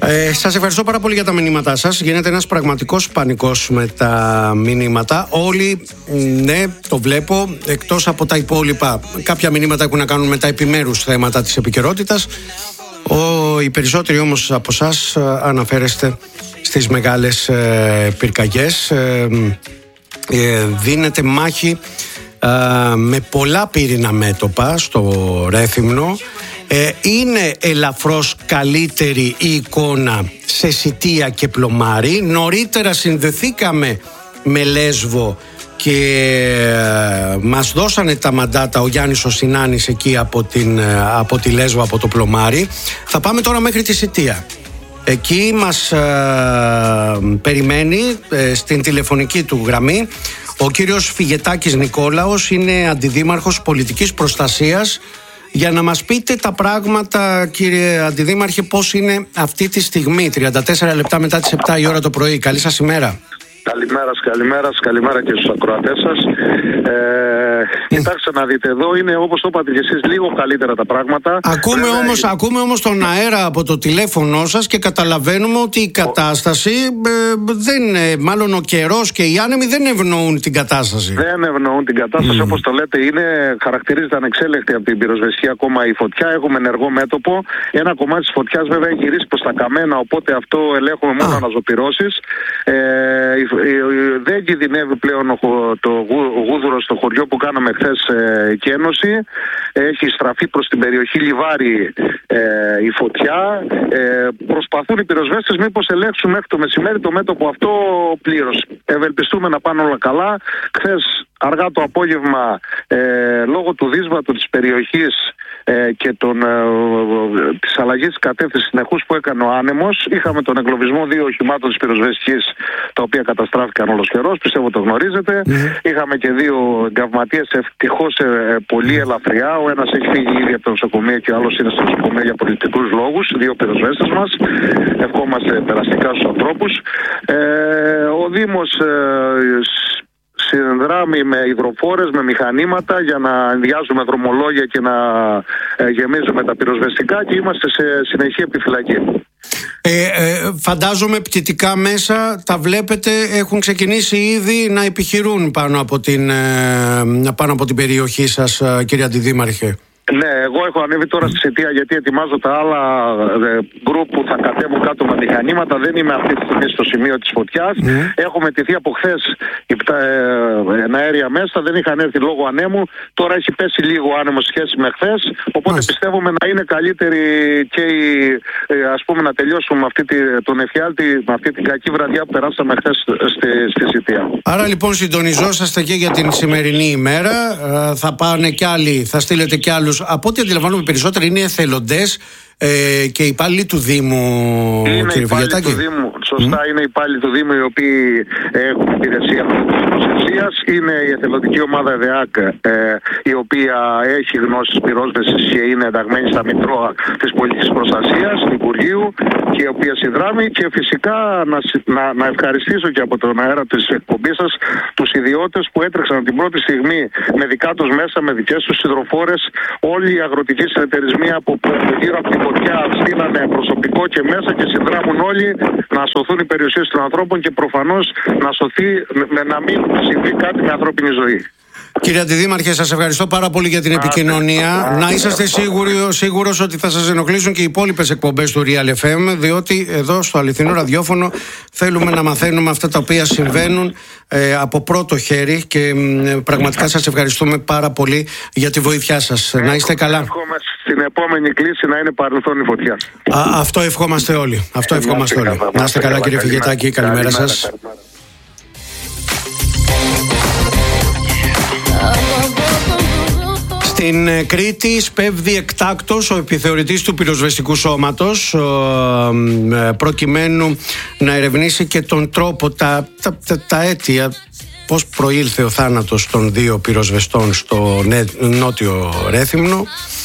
Σας ευχαριστώ πάρα πολύ για τα μηνύματά σας. Γίνεται ένας πραγματικός πανικός με τα μηνύματα. Όλοι, ναι, το βλέπω, εκτός από τα υπόλοιπα. Κάποια μηνύματα έχουν να κάνουν με τα επιμέρους θέματα της επικαιρότητας. Οι περισσότεροι όμως από εσάς αναφέρεστε στις μεγάλες πυρκαγιές. Δίνεται μάχη με πολλά πύρινα μέτωπα στο Ρέθυμνο. Είναι ελαφρώς καλύτερη η εικόνα σε Σιτία και Πλωμάρι. Νωρίτερα συνδεθήκαμε με Λέσβο και μας δώσανε τα μαντάτα ο Γιάννης ο Συνάνης εκεί από τη Λέσβο, από το Πλωμάρι. Θα πάμε τώρα μέχρι τη Σιτία. Εκεί μας περιμένει στην τηλεφωνική του γραμμή ο κύριος Φιγετάκης Νικόλαος. Είναι αντιδήμαρχος πολιτικής προστασίας. Για να μας πείτε τα πράγματα, κύριε Αντιδήμαρχε, πώς είναι αυτή τη στιγμή, 34 λεπτά μετά τις 7 η ώρα το πρωί. Καλή σας ημέρα. Καλημέρα και στους ακροατές σας. Κοιτάξτε να δείτε, εδώ είναι, όπως το είπατε και εσείς, λίγο καλύτερα τα πράγματα. Ακούμε όμως τον αέρα από το τηλέφωνο σας και καταλαβαίνουμε ότι η κατάσταση μάλλον ο καιρός και οι άνεμοι δεν ευνοούν την κατάσταση. Δεν ευνοούν την κατάσταση, όπως το λέτε, χαρακτηρίζεται ανεξέλεκτη από την πυροσβεστική ακόμα η φωτιά. Έχουμε ενεργό μέτωπο. Ένα κομμάτι της φωτιάς βέβαια έχει γυρίσει προς τα καμένα, οπότε αυτό ελέγχουμε μόνο αναζωπυρώσεις. Δεν κινδυνεύει πλέον το Γούδουρο στο χωριό που κάναμε χθες εκένωση. Έχει στραφεί προς την περιοχή Λιβάρι η φωτιά. Προσπαθούν οι πυροσβέστες μήπως ελέγξουν μέχρι το μεσημέρι το μέτωπο αυτό πλήρως. Ευελπιστούμε να πάνε όλα καλά. Χθες αργά το απόγευμα, λόγω του δύσβατου της περιοχής και της αλλαγής της κατεύθυνσης συνεχούς που έκανε ο άνεμος, είχαμε τον εγκλωβισμό 2 οχημάτων της πυροσβεστικής, τα οποία καταστράφηκαν ολοσχερός, πιστεύω το γνωρίζετε. Είχαμε και 2 εγκαυματίες, ευτυχώς πολύ ελαφριά. Ο ένας έχει φύγει ήδη από το νοσοκομείο και ο άλλος είναι στο νοσοκομείο για πολιτικούς λόγους. 2 πυροσβέστες μας. Ευχόμαστε περαστικά στους ανθρώπους. Ο Δήμος συνδράμει με υδροφόρες, με μηχανήματα για να ενδιάζουμε δρομολόγια και να γεμίζουμε τα πυροσβεστικά και είμαστε σε συνεχή επιφυλακή. Φαντάζομαι πτυτικά μέσα τα βλέπετε, έχουν ξεκινήσει ήδη να επιχειρούν πάνω από την περιοχή σας, κύριε Αντιδήμαρχε. Ναι, εγώ έχω ανέβει τώρα στη Σιτία γιατί ετοιμάζω τα άλλα γκρουπ που θα κατέβουν κάτω με μηχανήματα. Δεν είμαι αυτή τη στιγμή στο σημείο της φωτιάς. Έχουμε τηθεί από χθες αέρια μέσα, δεν είχαν έρθει λόγω ανέμου. Τώρα έχει πέσει λίγο άνεμο σχέση με χθες. Οπότε πιστεύουμε να είναι καλύτερη και να τελειώσουμε τον εφιάλτη με αυτή την κακή βραδιά που περάσαμε χθες στη Σιτία. Άρα λοιπόν συντονιζόσαστε και για την σημερινή ημέρα. Θα πάνε κι άλλοι, θα στείλετε κι άλλους. Από ό,τι αντιλαμβάνομαι περισσότερο είναι εθελοντές και υπάλληλοι του Δήμου, κύριε Φιγετάκη. Σωστά, είναι υπάλληλοι του Δήμου οι οποίοι έχουν υπηρεσία προστασίας. Είναι η εθελοντική ομάδα ΕΔΕΑΚ, η οποία έχει γνώσεις πυρόσβεσης και είναι ενταγμένη στα Μητρώα της Πολιτικής Προστασίας του Υπουργείου και η οποία συνδράμει. Και φυσικά να ευχαριστήσω και από τον αέρα της εκπομπής σας τους ιδιώτες που έτρεξαν την πρώτη στιγμή με δικά τους μέσα, με δικές τους υδροφόρες. Όλοι οι αγροτικοί συνεταιρισμοί από γύρω από την φωτιά στείλανε προσωπικό και μέσα και συνδράμουν όλοι να σωθούν οι περιουσίες των ανθρώπων και προφανώς να σωθεί, να μην συμβεί κάτι με ανθρώπινη ζωή. Κύριε Αντιδήμαρχε, σας ευχαριστώ πάρα πολύ για την επικοινωνία. Να είσαστε σίγουρος ότι θα σας ενοχλήσουν και οι υπόλοιπες εκπομπές του Real FM, διότι εδώ στο αληθινό ραδιόφωνο θέλουμε να μαθαίνουμε αυτά τα οποία συμβαίνουν από πρώτο χέρι και πραγματικά σας ευχαριστούμε πάρα πολύ για τη βοήθειά σας. Να είστε καλά. Στην επόμενη κλίση να είναι παρελθόν η φωτιά. Αυτό ευχόμαστε όλοι. Να είστε καλά, κύριε Φιγετάκη. Καλημέρα σας. Στην Κρήτη σπέβδει εκτάκτος ο επιθεωρητής του πυροσβεστικού σώματος προκειμένου να ερευνήσει και τον τρόπο, τα αίτια, πώς προήλθε ο θάνατος των 2 πυροσβεστών στο νότιο Ρέθυμνο.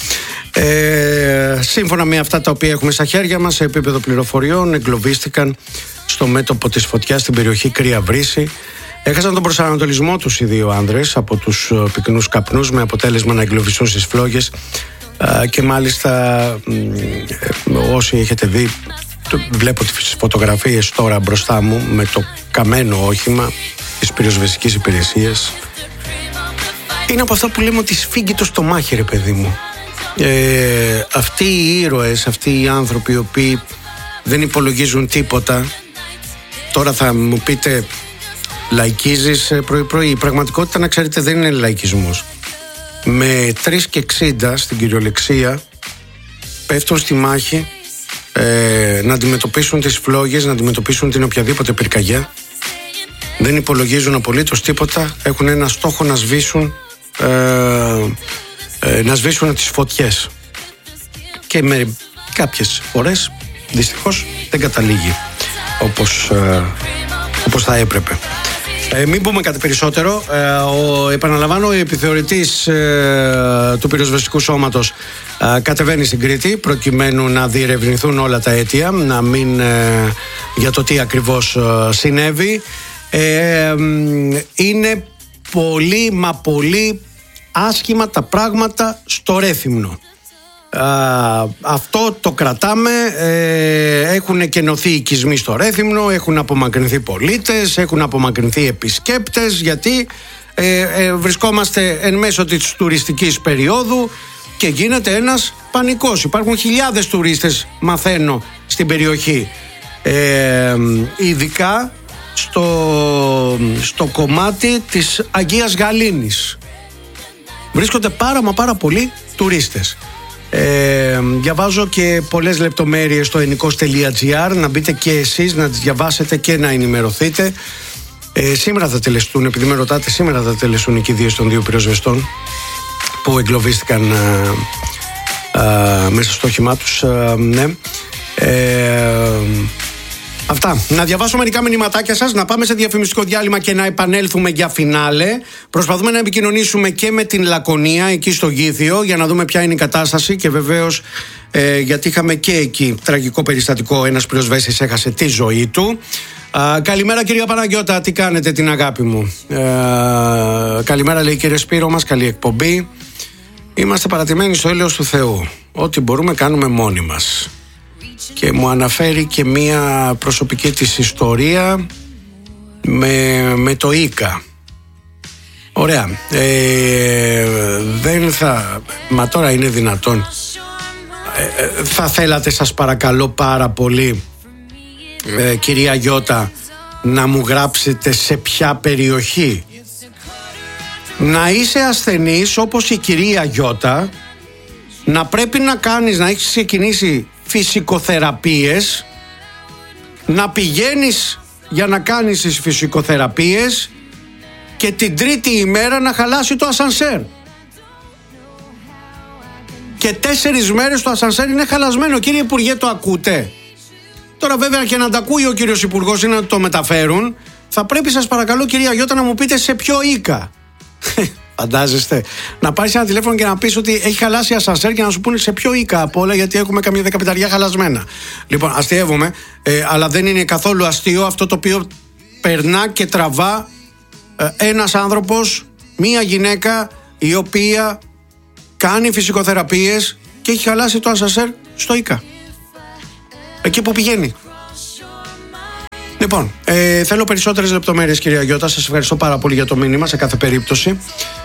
Σύμφωνα με αυτά τα οποία έχουμε στα χέρια μας, σε επίπεδο πληροφοριών, εγκλωβίστηκαν στο μέτωπο της φωτιάς στην περιοχή Κρύα Βρύση. Έχασαν τον προσανατολισμό τους οι 2 άνδρες από τους πυκνούς καπνούς, με αποτέλεσμα να εγκλωβιστούν στις φλόγες και μάλιστα όσοι έχετε δει βλέπω τις φωτογραφίες τώρα μπροστά μου με το καμένο όχημα της πυροσβεστικής υπηρεσίας. Είναι από αυτά που λέμε ότι σφίγγει το στομάχι, ρε παιδί μου. Αυτοί οι ήρωες, αυτοί οι άνθρωποι οι οποίοι δεν υπολογίζουν τίποτα. Τώρα θα μου πείτε, λαϊκίζεις πρωί-πρωί. Η πραγματικότητα, να ξέρετε, δεν είναι λαϊκισμός. Με 3,60 στην κυριολεξία πέφτουν στη μάχη να αντιμετωπίσουν τις φλόγες, να αντιμετωπίσουν την οποιαδήποτε πυρκαγιά. Δεν υπολογίζουν απολύτως τίποτα. Έχουν ένα στόχο να σβήσουν τις φωτιές. Και με κάποιες φορές δυστυχώς δεν καταλήγει όπως θα έπρεπε. Μην πούμε κάτι περισσότερο. Επαναλαμβάνω, ο επιθεωρητής του πυροσβεστικού σώματος κατεβαίνει στην Κρήτη προκειμένου να διερευνηθούν όλα τα αίτια, να μην για το τι ακριβώς συνέβη. Είναι πολύ μα πολύ άσχημα τα πράγματα στο Ρέθυμνο. Αυτό το κρατάμε. Έχουν κενωθεί οικισμοί στο Ρέθυμνο, έχουν απομακρυνθεί πολίτες, έχουν απομακρυνθεί επισκέπτες, γιατί βρισκόμαστε εν μέσω της τουριστικής περίοδου και γίνεται ένας πανικός. Υπάρχουν χιλιάδες τουρίστες, μαθαίνω, στην περιοχή, ειδικά στο κομμάτι της Αγίας Γαλήνης. Βρίσκονται πάρα πολλοί τουρίστες. Διαβάζω και πολλές λεπτομέρειες στο ενικός.gr, να μπείτε και εσείς να τις διαβάσετε και να ενημερωθείτε. Σήμερα θα τελεστούν, επειδή με ρωτάτε, σήμερα θα τελεστούν οι κηδείες των δύο πυροσβεστών που εγκλωβίστηκαν μέσα στο όχημά τους. Ναι. Αυτά. Να διαβάσω μερικά μηνυματάκια σας, να πάμε σε διαφημιστικό διάλειμμα και να επανέλθουμε για φινάλε. Προσπαθούμε να επικοινωνήσουμε και με την Λακωνία εκεί στο Γήθιο για να δούμε ποια είναι η κατάσταση και βεβαίως γιατί είχαμε και εκεί τραγικό περιστατικό, ένας πυροσβέστης έχασε τη ζωή του. Καλημέρα κυρία Παναγιώτα, τι κάνετε, την αγάπη μου? Καλημέρα, λέει, κύριε Σπύρο μας, καλή εκπομπή. Είμαστε παρατημένοι στο έλεος του Θεού. Ό,τι μπορούμε κάνουμε μόνοι μας. Και μου αναφέρει και μία προσωπική της ιστορία με το ΙΚΑ. Ωραία. Δεν θα... Μα τώρα είναι δυνατόν? Θα θέλατε, σας παρακαλώ πάρα πολύ, κυρία Γιώτα, να μου γράψετε σε ποια περιοχή? Να είσαι ασθενής όπως η κυρία Γιώτα, να πρέπει να κάνεις, να έχεις ξεκινήσει φυσικοθεραπείες, να πηγαίνεις για να κάνεις τις φυσικοθεραπείες και την τρίτη ημέρα να χαλάσει το ασανσέρ. Και 4 μέρες το ασανσέρ είναι χαλασμένο. Κύριε Υπουργέ, το ακούτε? Τώρα βέβαια και να τα ακούει ο κύριος Υπουργός ή να το μεταφέρουν, θα πρέπει, σας παρακαλώ κυρία Γιώτα, να μου πείτε σε ποιο ΙΚΑ. Φαντάζεστε να πάρεις ένα τηλέφωνο και να πεις ότι έχει χαλάσει ασανσέρ και να σου πούνε σε ποιο ΙΚΑ από όλα, γιατί έχουμε καμία 15 χαλασμένα. Λοιπόν, αστειεύομαι, αλλά δεν είναι καθόλου αστείο αυτό το οποίο περνά και τραβά ένας άνθρωπος, μία γυναίκα η οποία κάνει φυσικοθεραπείες και έχει χαλάσει το ασανσέρ στο ΙΚΑ, εκεί που πηγαίνει. Λοιπόν, θέλω περισσότερες λεπτομέρειες, κυρία Γιώτα. Σας ευχαριστώ πάρα πολύ για το μήνυμα σε κάθε περίπτωση.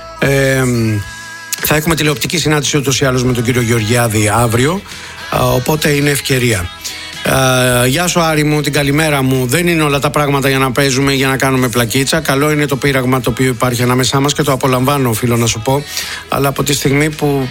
Θα έχουμε τηλεοπτική συνάντηση ούτως ή άλλως με τον κύριο Γεωργιάδη αύριο, οπότε είναι ευκαιρία. Γεια σου Άρη μου, την καλημέρα μου. Δεν είναι όλα τα πράγματα για να παίζουμε, για να κάνουμε πλακίτσα. Καλό είναι το πείραγμα το οποίο υπάρχει ανάμεσά μας και το απολαμβάνω, οφείλω να σου πω. Αλλά από τη στιγμή που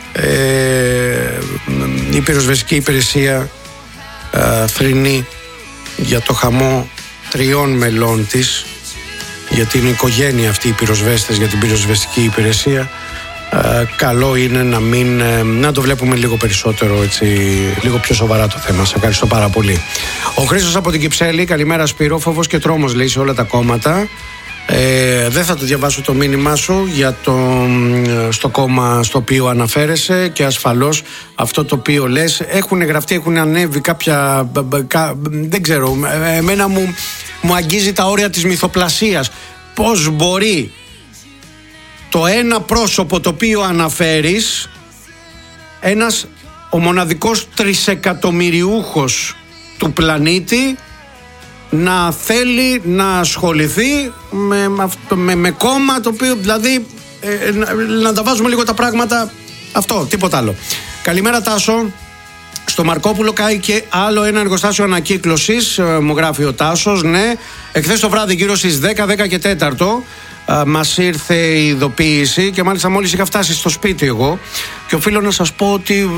η πυροσβεστική υπηρεσία θρηνεί για το χαμό 3 μελών της, για την οικογένεια αυτή οι πυροσβέστες, για την πυροσβεστική υπηρεσία, καλό είναι να το βλέπουμε λίγο περισσότερο, έτσι, λίγο πιο σοβαρά το θέμα. Σε ευχαριστώ πάρα πολύ. Ο Χρήστος από την Κυψέλη, καλημέρα Σπύρο, φόβος και τρόμος, λέει, σε όλα τα κόμματα. Δεν θα το διαβάσω το μήνυμά σου για στο κόμμα στο οποίο αναφέρεσαι, και ασφαλώς αυτό το οποίο λες έχουν γραφτεί, έχουν ανέβει κάποια, δεν ξέρω, εμένα μου αγγίζει τα όρια της μυθοπλασίας. Πώς μπορεί το ένα πρόσωπο το οποίο αναφέρεις, ο μοναδικός 3 εκατομμυριούχος του πλανήτη να θέλει να ασχοληθεί με κόμμα το οποίο, δηλαδή, να τα βάζουμε λίγο τα πράγματα, αυτό, τίποτα άλλο. Καλημέρα Τάσο. Στο Μαρκόπουλο κάει και άλλο ένα εργοστάσιο ανακύκλωσης, μου γράφει ο Τάσος. Ναι, εχθές το βράδυ γύρω στις 10 και 4 μας ήρθε η ειδοποίηση και μάλιστα μόλις είχα φτάσει στο σπίτι εγώ, και οφείλω να σας πω ότι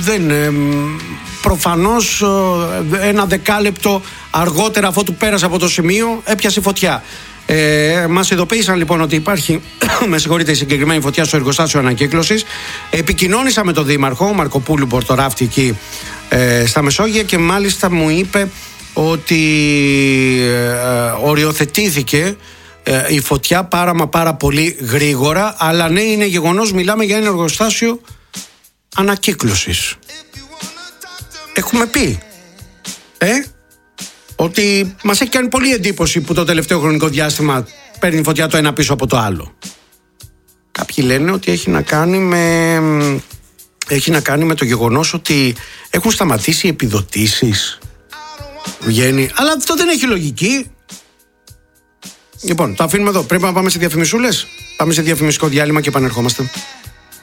προφανώς ένα δεκάλεπτο αργότερα, αφού του πέρασε από το σημείο, έπιασε φωτιά. Μας ειδοποίησαν λοιπόν ότι υπάρχει με συγχωρείτε, η συγκεκριμένη φωτιά στο εργοστάσιο ανακύκλωσης. Επικοινώνησα με τον Δήμαρχο Μαρκοπούλου Πορτοράφτη εκεί στα Μεσόγεια, και μάλιστα μου είπε ότι οριοθετήθηκε η φωτιά πάρα πολύ γρήγορα. Αλλά ναι, είναι γεγονός, μιλάμε για ένα εργοστάσιο ανακύκλωσης. Έχουμε πει ότι μας έχει κάνει πολύ εντύπωση που το τελευταίο χρονικό διάστημα παίρνει φωτιά το ένα πίσω από το άλλο. Κάποιοι λένε ότι έχει να κάνει με το γεγονός ότι έχουν σταματήσει οι επιδοτήσεις. Βγαίνει, αλλά αυτό δεν έχει λογική. Λοιπόν, το αφήνουμε εδώ. Πρέπει να πάμε σε διαφημισούλες. Πάμε σε διαφημιστικό διάλειμμα και επανερχόμαστε.